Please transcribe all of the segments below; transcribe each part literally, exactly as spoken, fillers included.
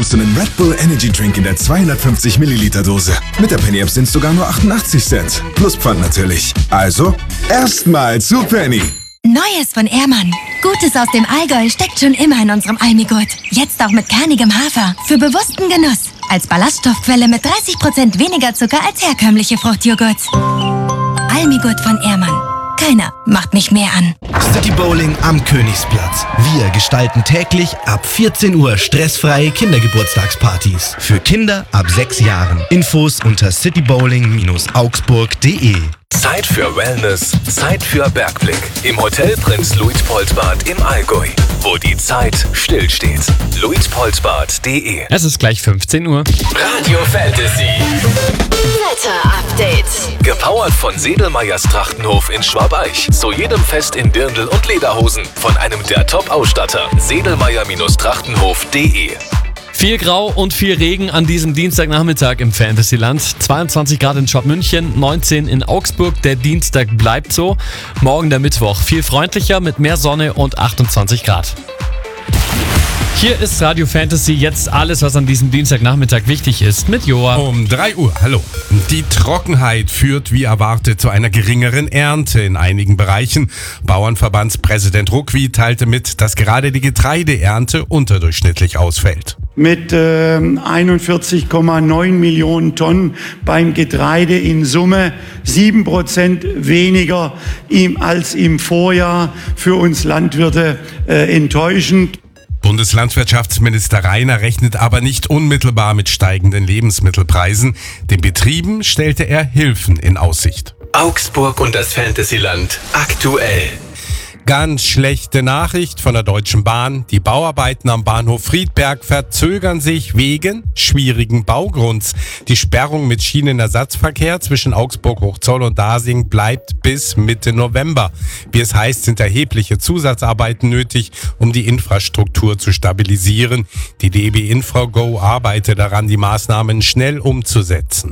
bekommst du einen Red Bull Energy Drink in der zweihundertfünfzig Milliliter Dose. Mit der Penny App sind es sogar nur achtundachtzig Cent. Plus Pfand natürlich. Also, erstmal zu Penny. Neues von Ehrmann. Gutes aus dem Allgäu steckt schon immer in unserem Almigurt. Jetzt auch mit kernigem Hafer. Für bewussten Genuss. Als Ballaststoffquelle mit dreißig Prozent weniger Zucker als herkömmliche Fruchtjoghurts. Almigurt von Ehrmann. Keiner macht mich mehr an. City Bowling am Königsplatz. Wir gestalten täglich ab vierzehn Uhr stressfreie Kindergeburtstagspartys. Für Kinder ab sechs Jahren. Infos unter citybowling Augsburg punkt de. Zeit für Wellness, Zeit für Bergblick. Im Hotel Prinz Luitpoldbad im Allgäu, wo die Zeit stillsteht. luitpoldbad punkt de. Es ist gleich fünfzehn Uhr. Radio Fantasy. Wetter-Update. Gepowert von Sedelmeyers Trachtenhof in Schwabeich. Zu jedem Fest in Dirndl und Lederhosen. Von einem der Top-Ausstatter. sedelmeyer Trachtenhof punkt de. Viel Grau und viel Regen an diesem Dienstagnachmittag im Fantasyland. zweiundzwanzig Grad in Schwab München, neunzehn in Augsburg. Der Dienstag bleibt so. Morgen der Mittwoch. Viel freundlicher mit mehr Sonne und achtundzwanzig Grad. Hier ist Radio Fantasy, jetzt alles, was an diesem Dienstagnachmittag wichtig ist, mit Joa. Um drei Uhr, hallo. Die Trockenheit führt wie erwartet zu einer geringeren Ernte in einigen Bereichen. Bauernverbandspräsident Ruckwi teilte mit, dass gerade die Getreideernte unterdurchschnittlich ausfällt. Mit äh, einundvierzig Komma neun Millionen Tonnen beim Getreide in Summe, sieben Prozent weniger im, als im Vorjahr. Für uns Landwirte äh, enttäuschend. Bundeslandwirtschaftsminister Rainer rechnet aber nicht unmittelbar mit steigenden Lebensmittelpreisen. Den Betrieben stellte er Hilfen in Aussicht. Augsburg und das Fantasyland aktuell. Ganz schlechte Nachricht von der Deutschen Bahn. Die Bauarbeiten am Bahnhof Friedberg verzögern sich wegen schwierigen Baugrunds. Die Sperrung mit Schienenersatzverkehr zwischen Augsburg-Hochzoll und Dasing bleibt bis Mitte November. Wie es heißt, sind erhebliche Zusatzarbeiten nötig, um die Infrastruktur zu stabilisieren. Die D B InfraGo arbeitet daran, die Maßnahmen schnell umzusetzen.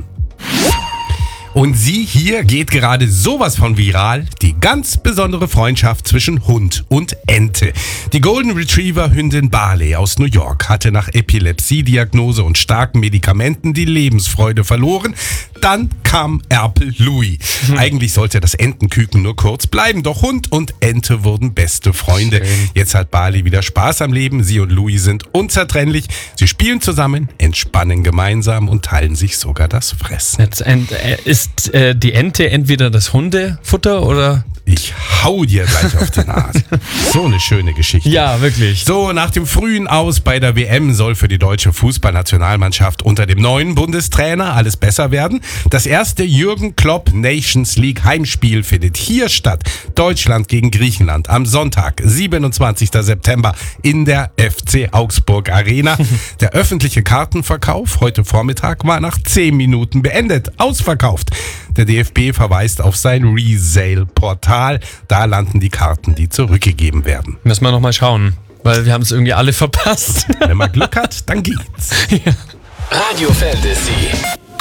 Und sie hier geht gerade sowas von viral. Die ganz besondere Freundschaft zwischen Hund und Ente. Die Golden Retriever Hündin Barley aus New York hatte nach Epilepsie-Diagnose und starken Medikamenten die Lebensfreude verloren. Dann kam Erpel Louis. Hm. Eigentlich sollte das Entenküken nur kurz bleiben, doch Hund und Ente wurden beste Freunde. Schön. Jetzt hat Barley wieder Spaß am Leben. Sie und Louis sind unzertrennlich. Sie spielen zusammen, entspannen gemeinsam und teilen sich sogar das Fressen. Jetzt ent, äh, ist äh, die Ente entweder das Hundefutter oder... Ich hau dir gleich auf die Nase. So eine schöne Geschichte. Ja, wirklich. So, nach dem frühen Aus bei der W M soll für die deutsche Fußballnationalmannschaft unter dem neuen Bundestrainer alles besser werden. Das erste Jürgen Klopp Nations League Heimspiel findet hier statt. Deutschland gegen Griechenland am Sonntag, siebenundzwanzigsten September in der F C Augsburg Arena. Der öffentliche Kartenverkauf heute Vormittag war nach zehn Minuten beendet. Ausverkauft. Der D F B verweist auf sein Resale-Portal. Da landen die Karten, die zurückgegeben werden. Müssen wir nochmal schauen, weil wir haben es irgendwie alle verpasst. Wenn man Glück hat, dann geht's. Ja. Radio Fantasy.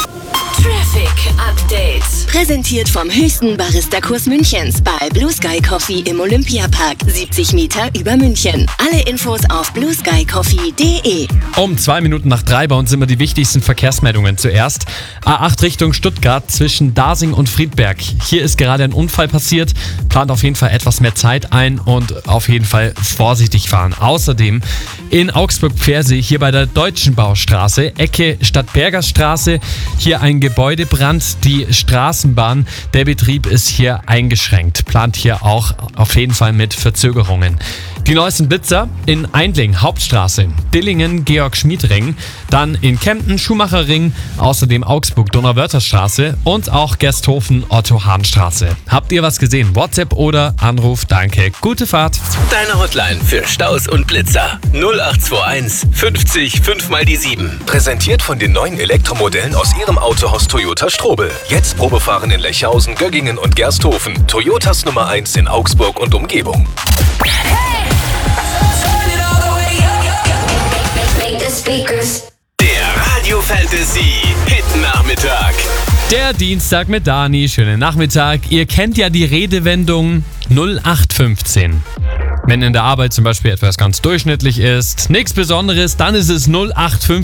Traffic Update. Präsentiert vom höchsten Barista-Kurs Münchens bei Blue Sky Coffee im Olympiapark. siebzig Meter über München. Alle Infos auf blue sky coffee punkt de. Um zwei Minuten nach drei bei uns immer die wichtigsten Verkehrsmeldungen zuerst. A acht Richtung Stuttgart zwischen Dasing und Friedberg. Hier ist gerade ein Unfall passiert. Plant auf jeden Fall etwas mehr Zeit ein und auf jeden Fall vorsichtig fahren. Außerdem in Augsburg-Pfersee, hier bei der Deutschen Baustraße, Ecke Stadtberger Straße, hier ein Gebäudebrand. Die Straßenbahn, der Betrieb ist hier eingeschränkt. Plant hier auch auf jeden Fall mit Verzögerungen. Die neuesten Blitzer in Eindling, Hauptstraße, Dillingen, Georg-Schmied-Ring, dann in Kempten, Schumacher-Ring, außerdem Augsburg, Donauwörther-Straße und auch Gersthofen, Otto-Hahn-Straße. Habt ihr was gesehen? WhatsApp oder Anruf, danke. Gute Fahrt. Deine Hotline für Staus und Blitzer. null acht zwei eins fünfzig fünf mal die sieben. Präsentiert von den neuen Elektromodellen aus Ihrem Autohaus Toyota Strobel. Jetzt Probefahren in Lechhausen, Göggingen und Gersthofen. Toyotas Nummer eins in Augsburg und Umgebung. Der Radio Fantasy Hit Nachmittag. Der Dienstag mit Dani. Schönen Nachmittag. Ihr kennt ja die Redewendung null acht fünfzehn. Wenn in der Arbeit zum Beispiel etwas ganz durchschnittlich ist, nichts Besonderes, dann ist es null acht fünfzehn.